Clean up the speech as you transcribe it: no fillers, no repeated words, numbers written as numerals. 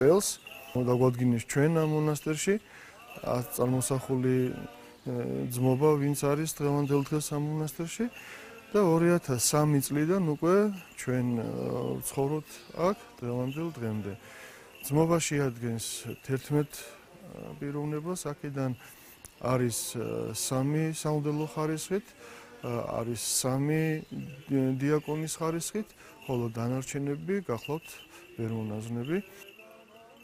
ელს დაგვადგინეს ჩვენ ამ მონასტერში წარმოსახული ძმობა, ვინც არის დღევანდელ დღეს ამ მონასტერში და 2003 წლიდან უკვე ჩვენ ვცხოვრობთ აქ დღევანდელ დღემდე. ძმობა შეადგენს 11 პიროვნებას, აქედან არის 3 სამღვდელო ხარისხით, არის 3 დიაკონის ხარისხით, ხოლო დანარჩენები გახლავთ ვერ მონაზვნები.